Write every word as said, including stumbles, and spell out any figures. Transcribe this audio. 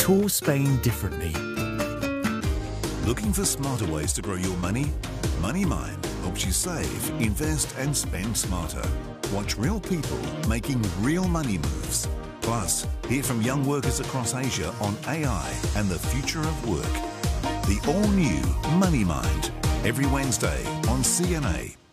tour Spain differently. Looking for smarter ways to grow your money? MoneyMind helps you save, invest and spend smarter. Watch real people making real money moves. Plus, hear from young workers across Asia on A I and the future of work. The all-new MoneyMind, every Wednesday on C N A.